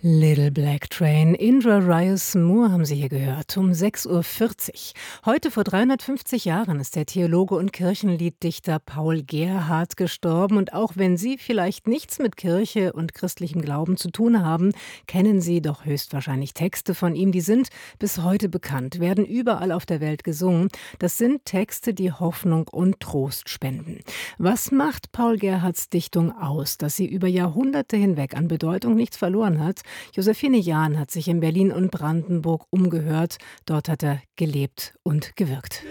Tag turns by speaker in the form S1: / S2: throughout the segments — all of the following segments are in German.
S1: Little Black Train, Indra Rice Moore haben Sie hier gehört, um 6:40 Uhr. Heute vor 350 Jahren ist der Theologe und Kirchenlieddichter Paul Gerhardt gestorben. Und auch wenn Sie vielleicht nichts mit Kirche und christlichem Glauben zu tun haben, kennen Sie doch höchstwahrscheinlich Texte von ihm. Die sind bis heute bekannt, werden überall auf der Welt gesungen. Das sind Texte, die Hoffnung und Trost spenden. Was macht Paul Gerhardts Dichtung aus, dass sie über Jahrhunderte hinweg an Bedeutung nichts verloren hat? Josephine Jahn hat sich in Berlin und Brandenburg umgehört. Dort hat er gelebt und gewirkt.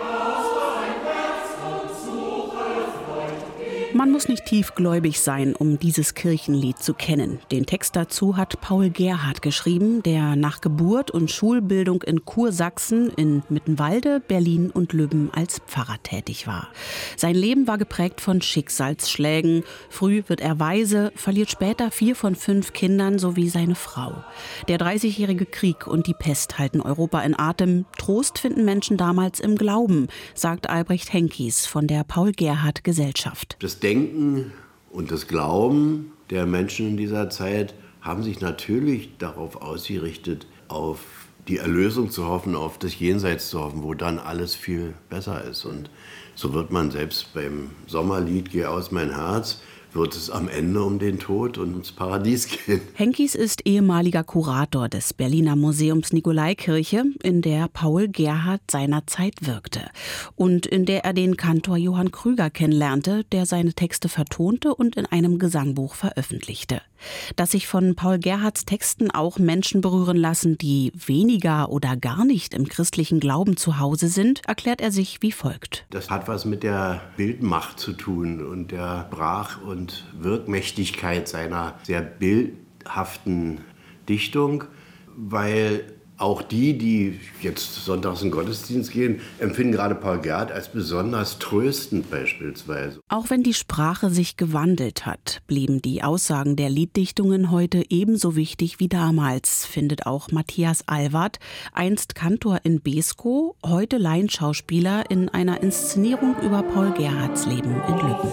S2: Man muss nicht tiefgläubig sein, um dieses Kirchenlied zu kennen. Den Text dazu hat Paul Gerhardt geschrieben, der nach Geburt und Schulbildung in Kursachsen, in Mittenwalde, Berlin und Lübben als Pfarrer tätig war. Sein Leben war geprägt von Schicksalsschlägen. Früh wird er Waise, verliert später 4 von 5 Kindern sowie seine Frau. Der 30-jährige Krieg und die Pest halten Europa in Atem. Trost finden Menschen damals im Glauben, sagt Albrecht Henkis von der Paul-Gerhardt-Gesellschaft.
S3: Das Denken und das Glauben der Menschen in dieser Zeit haben sich natürlich darauf ausgerichtet, auf die Erlösung zu hoffen, auf das Jenseits zu hoffen, wo dann alles viel besser ist. Und so wird man selbst beim Sommerlied Geh aus mein Herz, wird es am Ende um den Tod und ums Paradies gehen.
S2: Henkis ist ehemaliger Kurator des Berliner Museums Nikolaikirche, in der Paul Gerhardt seinerzeit wirkte und in der er den Kantor Johann Krüger kennenlernte, der seine Texte vertonte und in einem Gesangbuch veröffentlichte. Dass sich von Paul Gerhardts Texten auch Menschen berühren lassen, die weniger oder gar nicht im christlichen Glauben zu Hause sind, erklärt er sich wie folgt.
S3: Das hat was mit der Bildmacht zu tun und der Brach- und Wirkmächtigkeit seiner sehr bildhaften Dichtung, weil auch die jetzt sonntags in den Gottesdienst gehen, empfinden gerade Paul Gerhardt als besonders tröstend beispielsweise.
S2: Auch wenn die Sprache sich gewandelt hat, blieben die Aussagen der Lieddichtungen heute ebenso wichtig wie damals, findet auch Matthias Alward, einst Kantor in Beeskow, heute Laienschauspieler in einer Inszenierung über Paul Gerhardts Leben in Lübben.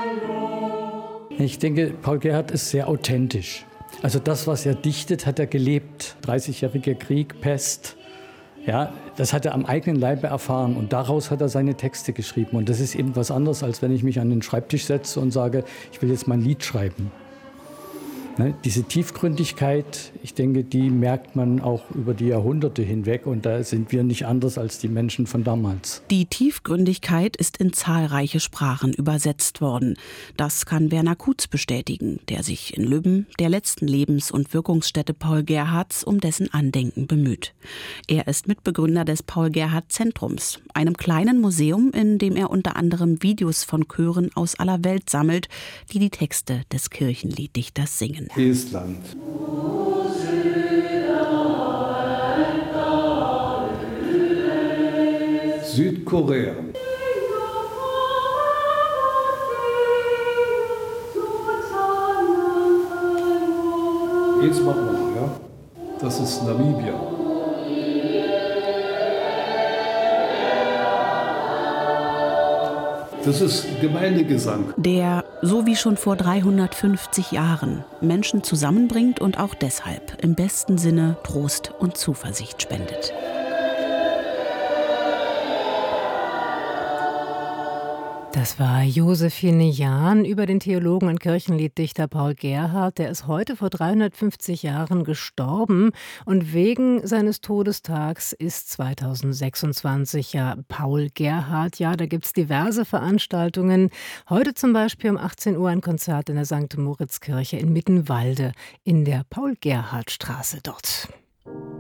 S4: Ich denke, Paul Gerhardt ist sehr authentisch. Also das, was er dichtet, hat er gelebt. 30-jähriger Krieg, Pest, ja, das hat er am eigenen Leibe erfahren und daraus hat er seine Texte geschrieben. Und das ist eben was anderes, als wenn ich mich an den Schreibtisch setze und sage, ich will jetzt mal ein Lied schreiben. Ne, diese Tiefgründigkeit, ich denke, die merkt man auch über die Jahrhunderte hinweg und da sind wir nicht anders als die Menschen von damals.
S2: Die Tiefgründigkeit ist in zahlreiche Sprachen übersetzt worden. Das kann Werner Kutz bestätigen, der sich in Lübben, der letzten Lebens- und Wirkungsstätte Paul Gerhardts, um dessen Andenken bemüht. Er ist Mitbegründer des Paul-Gerhardt-Zentrums, einem kleinen Museum, in dem er unter anderem Videos von Chören aus aller Welt sammelt, die die Texte des Kirchenlieddichters singen.
S5: Estland. Südkorea. Jetzt machen wir, ja. Das ist Namibia. Das ist Gemeindegesang.
S2: Der, so wie schon vor 350 Jahren, Menschen zusammenbringt und auch deshalb im besten Sinne Trost und Zuversicht spendet.
S1: Das war Josephine Jahn über den Theologen und Kirchenlieddichter Paul Gerhardt. Der ist heute vor 350 Jahren gestorben und wegen seines Todestags ist 2026 ja Paul Gerhardt. Ja, da gibt es diverse Veranstaltungen. Heute zum Beispiel um 18 Uhr ein Konzert in der St. Moritz-Kirche in Mittenwalde in der Paul-Gerhardt-Straße dort.